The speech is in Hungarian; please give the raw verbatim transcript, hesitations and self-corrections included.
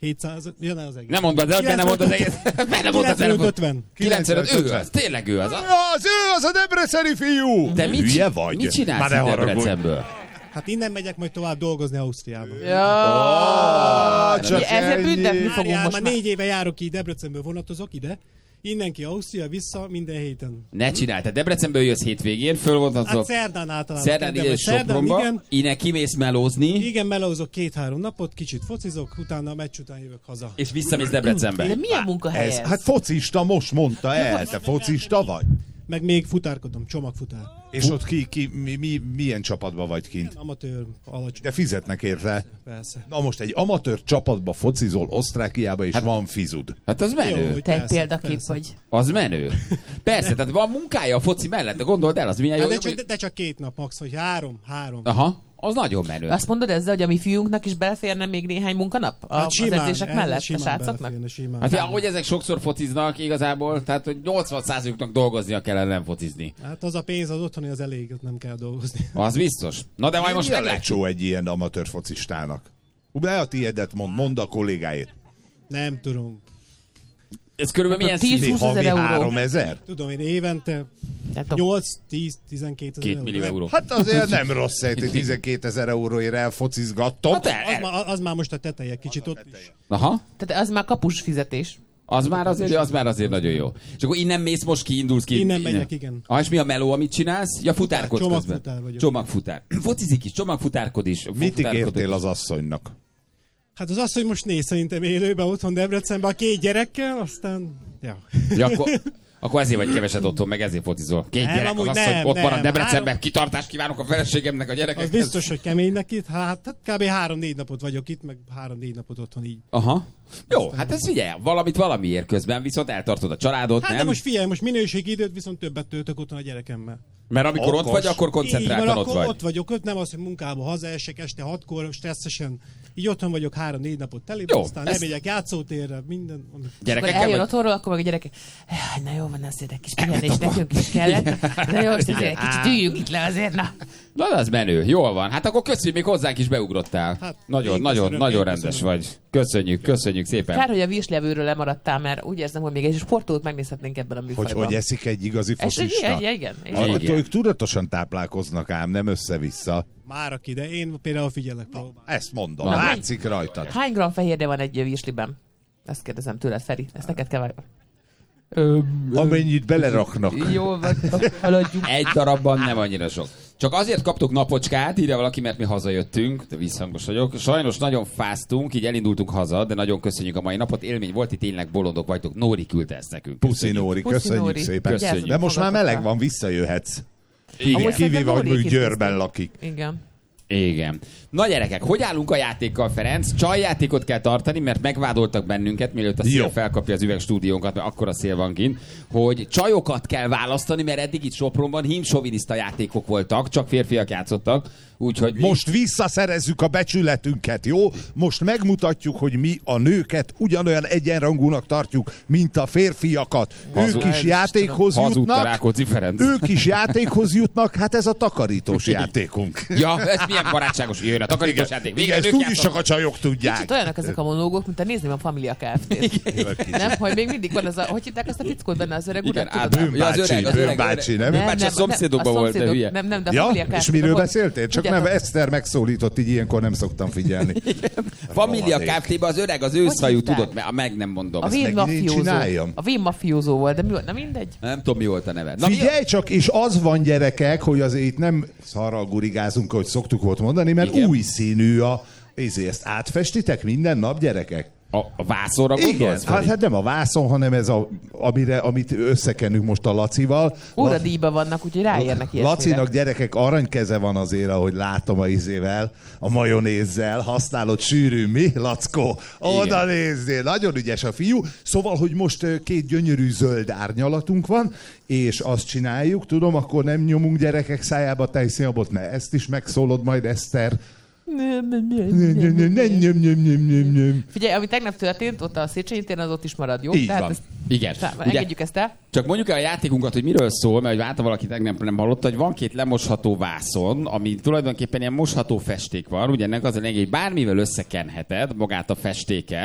hétszáz, ja, ne az egész. Nem mondod, de benne mondod az egész. Benne mondod az előbb. ötven. kilencvenöt, ő az, tényleg ő az. Az ő, az a debreceni fiú! De mit, hülye vagy? mit csinálsz Már ne haragudj. Debrecenből? Hát innen megyek majd tovább dolgozni Ausztriába. Ja, csak ugye ezzel ennyi. büntetni fogunk Várjál, most már már. négy éve járok ki, Debrecenből vonatozok ide. Innen ki Ausztria, vissza minden héten. Ne csinálj, te Debrecenből jössz hétvégén, fölvontatszol. Hát szerdán általában. Szerdán kedves. ide Sopronba, igen. innen kimész melózni, Igen, melózok két-három napot, kicsit focizok, utána a meccs után jövök haza. és visszamész Debrecenbe. De milyen munkahely Ez, ez? hát focista, most mondta el, te focista vagy? Meg még futárkodom, csomagfutár. És ott ki, ki mi, mi, milyen csapatban vagy kint? Amatőr, alacsony. De fizetnek érte. Persze. Na most egy amatőr csapatba focizol Osztrákiába, és hát, van fizud. Hát az menő. Jó, hogy Te egy persze, példakép persze. vagy. Az menő. Persze, tehát van munkája a foci mellett, de gondold el, az milyen jó. Hát de, hogy- csak, de csak két nap max, vagy három, három. Aha, az nagyon menő. Azt mondod ezzel, hogy a mi fiúnknak is beleférne még néhány munkanap? A, Hát az simán, edzések ez mellett a simán srácoknak? beleférne, simán. Hát, ahogy ezek sokszor fociznak igazából, tehát hogy nyolcvan százalékuknak dolgoznia kellene, nem focizni. Hát az a pénz az otthoni az elég, ott nem kell dolgozni. Az biztos. Na de majd most Milyen meglátjuk. lecsó egy ilyen amatőr focistának? De a tiédet mond, mondd a kollégáért. Nem tudom. Ez körülbelül milyen tíz- szín? húsz ezer Havi euró. három ezer? Tudom én évente Tehát a- nyolc, tíz, tizenkét ezer Két millió euró. Hát azért nem rossz, hogy tizenkétezer euróért elfocizgattok. Hát el, Az, el. már, az már most a teteje kicsit ott is. Aha. Tehát az már kapus fizetés. Az már azért, az már azért nagyon jó. És akkor innen mész, most kiindulsz ki. Innen megyek, igen. Ah, és mi a meló, amit csinálsz? Ja, futárkodsz Csomagfutár közben. vagyok. Csomagfutár. Focizik is, csomagfutárkod is. Mit futárkodok ígértél is. az asszonynak? Hát az az, hogy most néz szerintem élőben otthon Debrecenben a két gyerekkel, aztán... Ja. Ja, akkor, akkor ezért vagy keveset otthon, meg ezért focizol. Két Nem, gyerek az amúgy az, hogy nem, ott nem. marad Debrecenben. Három- Kitartást kívánok a feleségemnek, a Az gyerekekhez. biztos, hogy kemény neki. Hát, hát kb. három-négy napot vagyok itt, meg három-négy napot otthon így. Aha. Jó, hát ez figyelj, valamit valamiért közben, viszont eltartod a családot, Hát nem? de most figyelj, most minőségi időt viszont többet töltök otthon a gyerekemmel. Mert amikor ott Okos. vagy, akkor Így koncentráltan van, ott akkor vagy. ott vagyok, ott nem az, hogy munkába hazaesek este hatkor, stresszesen. Így otthon vagyok három-négy napot teli, Jó, aztán ezt- elmegyek játszótérre, minden. Amit... Akkor Gyerekekkel eljön vagy? otthonról, akkor meg a gyerekek, "Jaj, na jó van, azért egy kis pihenés nekünk is kellett. Na jó, most azért egy kicsit üljünk itt le azért, na. Na, az menő, jól van. Hát akkor köszönjük, még hozzánk is beugrottál. Hát, nagyon, én nagyon, köszönöm, nagyon én rendes köszönöm. vagy. Köszönjük, köszönjük szépen. Kár, hogy a virslevőről lemaradtál, mert úgy érzem, hogy még egy sportot megnézhetnénk ebben a Hogy műfajban. hogy eszik egy igazi Ez, focista? igen, igen. igen. Ah, Igen. Ők tudatosan táplálkoznak ám, nem össze-vissza. Már aki, de én például figyelek próbál. Ezt mondom, Na. látszik rajtad. Hány gram fehérje van egy virsliben? Ezt kérdezem tőled, Feri. Ezt neked kell vágni. Amennyit beleraknak. Jól van, haladjunk. Egy darabban nem annyira sok. Csak azért kaptuk napocskát, írja valaki, mert mi hazajöttünk, de visszhangos vagyok. Sajnos nagyon fáztunk, így elindultunk haza, de nagyon köszönjük a mai napot. Élmény volt, itt tényleg bolondok vagytok. Nóri küldte ezt nekünk. Puszi Köszönjük. Nóri, Puszi köszönjük Nóri. szépen. Köszönjük. De most már meleg Hallgatottam. van, visszajöhetsz. Igen. Amúgy Kivéve, szerintem hogy Nóri mondjuk Győrben készítették. lakik. Igen. Igen. Na gyerekek, hogy állunk a játékkal, Ferenc? Csajjátékot kell tartani, mert megvádoltak bennünket, mielőtt a szél Jó. felkapja az üvegstúdiónkat, mert akkora szél van kint, hogy csajokat kell választani, mert eddig itt Sopronban hímsoviniszta játékok voltak, csak férfiak játszottak, úgyhogy Most visszaszerezzük a becsületünket, jó? Most megmutatjuk, hogy mi a nőket ugyanolyan egyenrangúnak tartjuk, mint a férfiakat. Hazud- Ők is játékhoz hazudta jutnak. Rákóczi Ferenc. Ők is játékhoz jutnak, hát ez a takarítós játékunk. Ja, ez milyen barátságos, jön a takarítós játék. Igen, Végre ezt nők úgyis játszanak. csak a csajok tudják. Kicsit olyanok ezek a monológok, mint a nézném a Familia Kft-t. Nem? Hogy még mindig van az a, hogy hívták ezt a fickót benne az öreg Igen, urat? át, tudod? Bőn ja, az bácsi, öreg, az Bőn öreg, bácsi, öreg. nem? Bőn bácsi a szomszédokban a volt, de szomszédok- hülye. Nem, nem, de a Ja, Familia Kft. és miről volt- beszéltél? Csak Tudjátok- nem, Eszter megszólított, így ilyenkor nem szoktam figyelni. Familia Rohadék. Kft-ben az öreg, az őszhajú, hívták? tudod, mert meg nem mondom. A Ezt vén megint én mafiózó. csináljam? A vén mafiózó volt, de mi volt? Na mindegy. Nem tudom, mi volt a neve. Na, mi a- Figyelj csak, és az van gyerekek, hogy azért itt nem szarral gurigázunk, ahogy szoktuk volt mondani, mert Igen. új színű a... Ezért ezt átfestitek minden nap, gyerekek? a, a vászonra Igen, gondolsz? hát, Feri? hát nem a vászon, hanem ez a, amire, amit összekenünk most a Lacival. Óradíjban vannak, úgyhogy ráérnek ilyesmire. Lacinak gyerekek aranykeze van azért, ahogy látom a izével, a majonézzel, használod sűrű, mi, Lackó? Oda nézzél, nagyon ügyes a fiú. Szóval, hogy most ö, két gyönyörű zöld árnyalatunk van, és azt csináljuk, tudom, akkor nem nyomunk gyerekek szájába tejszínabot, ne, ezt is megszólod majd, Eszter. Nem, nem, nem, nem, nem, nem. Figyelj, ami tegnap történt, ott a Széchenyi téren, az ott is marad, jó? Így Tehát van. ezt, Igen. tá- Ugye, engedjük ezt el. csak mondjuk el a játékunkat, hogy miről szól, mert hogy általában valaki tegnap nem hallotta, hogy van két lemosható vászon, ami tulajdonképpen ilyen mosható festék van. Ugye ennek az a lényeg, hogy bármivel összekenheted magát a festéket,